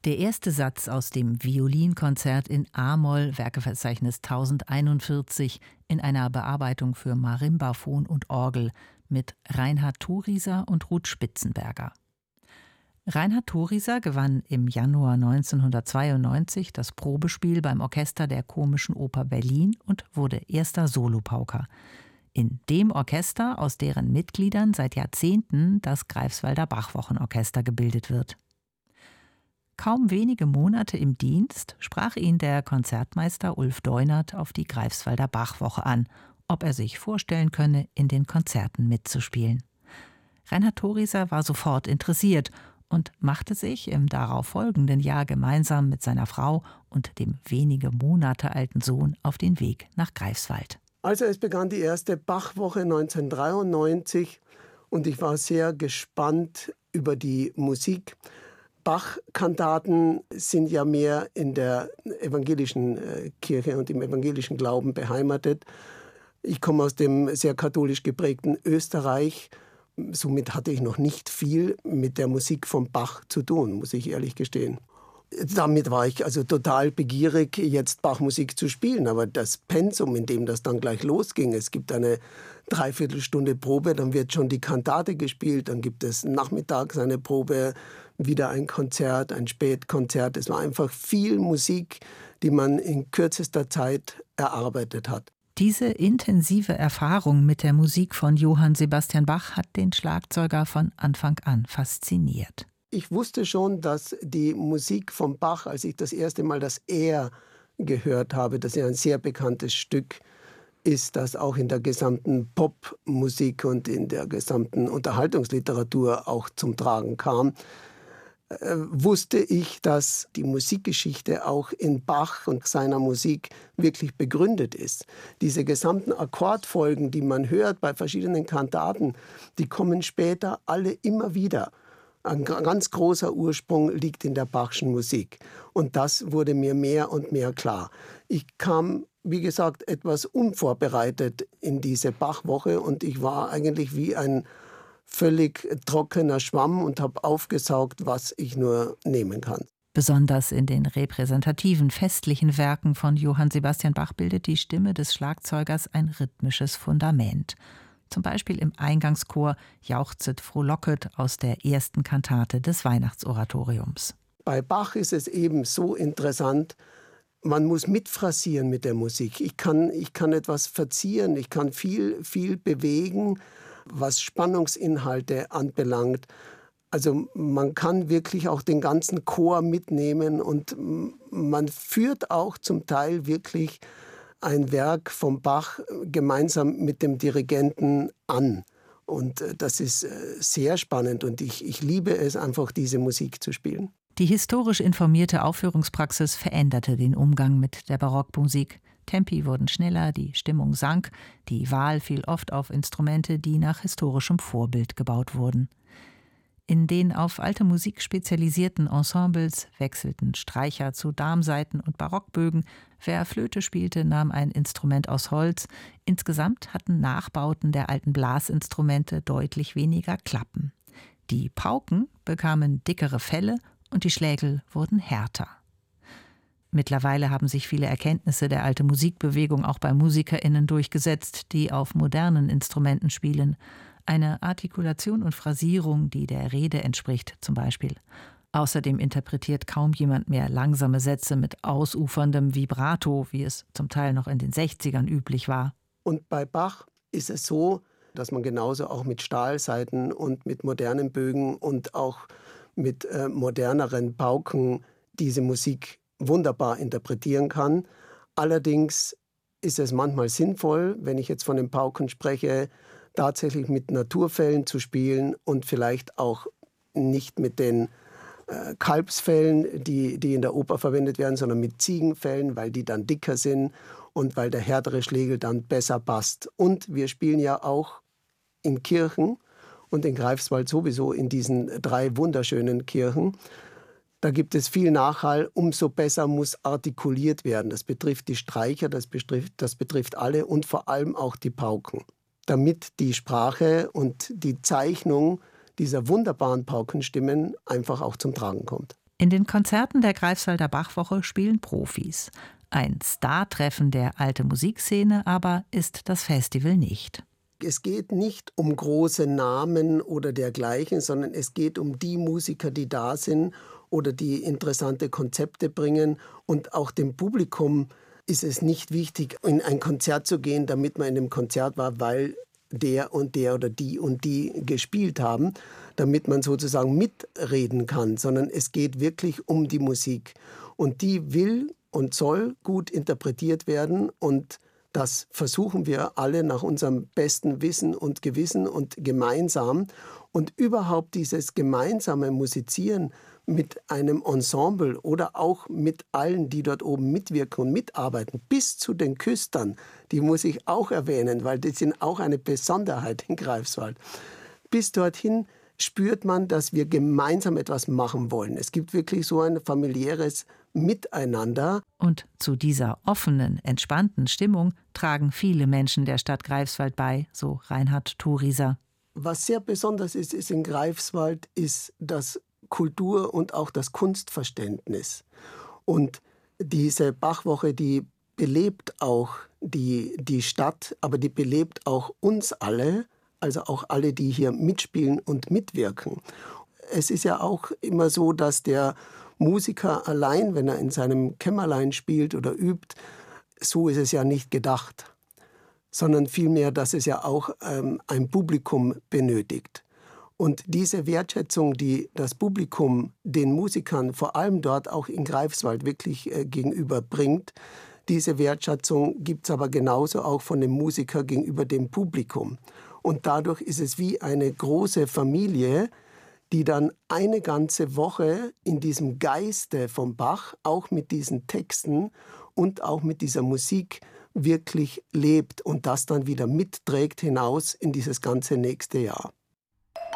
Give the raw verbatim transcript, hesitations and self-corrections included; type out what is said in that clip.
Der erste Satz aus dem Violinkonzert in A-Moll, Werkeverzeichnis tausendeinundvierzig, in einer Bearbeitung für Marimbaphon und Orgel mit Reinhard Thurieser und Ruth Spitzenberger. Reinhard Thurieser gewann im Januar neunzehnhundertzweiundneunzig das Probespiel beim Orchester der Komischen Oper Berlin und wurde erster Solopauker. In dem Orchester, aus deren Mitgliedern seit Jahrzehnten das Greifswalder Bachwochenorchester gebildet wird. Kaum wenige Monate im Dienst sprach ihn der Konzertmeister Ulf Deunert auf die Greifswalder Bachwoche an, ob er sich vorstellen könne, in den Konzerten mitzuspielen. Reinhard Thurieser war sofort interessiert und machte sich im darauf folgenden Jahr gemeinsam mit seiner Frau und dem wenige Monate alten Sohn auf den Weg nach Greifswald. Also es begann die erste Bachwoche neunzehnhundertdreiundneunzig und ich war sehr gespannt über die Musik. Bach-Kantaten sind ja mehr in der evangelischen Kirche und im evangelischen Glauben beheimatet. Ich komme aus dem sehr katholisch geprägten Österreich. Somit hatte ich noch nicht viel mit der Musik von Bach zu tun, muss ich ehrlich gestehen. Damit war ich also total begierig, jetzt Bachmusik zu spielen. Aber das Pensum, in dem das dann gleich losging, es gibt eine Dreiviertelstunde Probe, dann wird schon die Kantate gespielt, dann gibt es nachmittags eine Probe, wieder ein Konzert, ein Spätkonzert. Es war einfach viel Musik, die man in kürzester Zeit erarbeitet hat. Diese intensive Erfahrung mit der Musik von Johann Sebastian Bach hat den Schlagzeuger von Anfang an fasziniert. Ich wusste schon, dass die Musik von Bach, als ich das erste Mal das Er gehört habe, das ja ein sehr bekanntes Stück ist, das auch in der gesamten Popmusik und in der gesamten Unterhaltungsliteratur auch zum Tragen kam, äh, wusste ich, dass die Musikgeschichte auch in Bach und seiner Musik wirklich begründet ist. Diese gesamten Akkordfolgen, die man hört bei verschiedenen Kantaten, die kommen später alle immer wieder. Ein ganz großer Ursprung liegt in der Bachschen Musik. Und das wurde mir mehr und mehr klar. Ich kam, wie gesagt, etwas unvorbereitet in diese Bachwoche und ich war eigentlich wie ein völlig trockener Schwamm und habe aufgesaugt, was ich nur nehmen kann. Besonders in den repräsentativen festlichen Werken von Johann Sebastian Bach bildet die Stimme des Schlagzeugers ein rhythmisches Fundament. Zum Beispiel im Eingangschor Jauchzet, frohlocket aus der ersten Kantate des Weihnachtsoratoriums. Bei Bach ist es eben so interessant, man muss mitphrasieren mit der Musik. Ich kann, ich kann etwas verzieren, ich kann viel, viel bewegen, was Spannungsinhalte anbelangt. Also man kann wirklich auch den ganzen Chor mitnehmen und man führt auch zum Teil wirklich ein Werk von Bach gemeinsam mit dem Dirigenten an. Und das ist sehr spannend und ich, ich liebe es einfach, diese Musik zu spielen. Die historisch informierte Aufführungspraxis veränderte den Umgang mit der Barockmusik. Tempi wurden schneller, die Stimmung sank, die Wahl fiel oft auf Instrumente, die nach historischem Vorbild gebaut wurden. In den auf alte Musik spezialisierten Ensembles wechselten Streicher zu Darmsaiten und Barockbögen. Wer Flöte spielte, nahm ein Instrument aus Holz. Insgesamt hatten Nachbauten der alten Blasinstrumente deutlich weniger Klappen. Die Pauken bekamen dickere Felle und die Schlägel wurden härter. Mittlerweile haben sich viele Erkenntnisse der alten Musikbewegung auch bei MusikerInnen durchgesetzt, die auf modernen Instrumenten spielen. Eine Artikulation und Phrasierung, die der Rede entspricht, zum Beispiel. Außerdem interpretiert kaum jemand mehr langsame Sätze mit ausuferndem Vibrato, wie es zum Teil noch in den sechzigern üblich war. Und bei Bach ist es so, dass man genauso auch mit Stahlsaiten und mit modernen Bögen und auch mit äh, moderneren Pauken diese Musik wunderbar interpretieren kann. Allerdings ist es manchmal sinnvoll, wenn ich jetzt von den Pauken spreche, tatsächlich mit Naturfellen zu spielen und vielleicht auch nicht mit den äh, Kalbsfellen, die, die in der Oper verwendet werden, sondern mit Ziegenfellen, weil die dann dicker sind und weil der härtere Schlegel dann besser passt. Und wir spielen ja auch in Kirchen und in Greifswald sowieso in diesen drei wunderschönen Kirchen. Da gibt es viel Nachhall, umso besser muss artikuliert werden. Das betrifft die Streicher, das betrifft, das betrifft alle und vor allem auch die Pauken, damit die Sprache und die Zeichnung dieser wunderbaren Paukenstimmen einfach auch zum Tragen kommt. In den Konzerten der Greifswalder Bachwoche spielen Profis. Ein Star-Treffen der alten Musikszene aber ist das Festival nicht. Es geht nicht um große Namen oder dergleichen, sondern es geht um die Musiker, die da sind oder die interessante Konzepte bringen. Und auch dem Publikum ist es nicht wichtig, in ein Konzert zu gehen, damit man in dem Konzert war, weil der und der oder die und die gespielt haben, damit man sozusagen mitreden kann, sondern es geht wirklich um die Musik. Und die will und soll gut interpretiert werden, und das versuchen wir alle nach unserem besten Wissen und Gewissen und gemeinsam. Und überhaupt dieses gemeinsame Musizieren mit einem Ensemble oder auch mit allen, die dort oben mitwirken und mitarbeiten, bis zu den Küstern, die muss ich auch erwähnen, weil die sind auch eine Besonderheit in Greifswald. Bis dorthin spürt man, dass wir gemeinsam etwas machen wollen. Es gibt wirklich so ein familiäres Miteinander. Und zu dieser offenen, entspannten Stimmung tragen viele Menschen der Stadt Greifswald bei, so Reinhard Thurieser. Was sehr besonders ist, ist in Greifswald, ist das Kultur- und auch das Kunstverständnis. Und diese Bachwoche, die belebt auch die, die Stadt, aber die belebt auch uns alle, also auch alle, die hier mitspielen und mitwirken. Es ist ja auch immer so, dass der Musiker allein, wenn er in seinem Kämmerlein spielt oder übt, so ist es ja nicht gedacht, sondern vielmehr, dass es ja auch ähm, ein Publikum benötigt. Und diese Wertschätzung, die das Publikum den Musikern, vor allem dort auch in Greifswald, wirklich äh, gegenüberbringt, diese Wertschätzung gibt es aber genauso auch von dem Musiker gegenüber dem Publikum. Und dadurch ist es wie eine große Familie, die dann eine ganze Woche in diesem Geiste vom Bach, auch mit diesen Texten und auch mit dieser Musik wirklich lebt und das dann wieder mitträgt hinaus in dieses ganze nächste Jahr.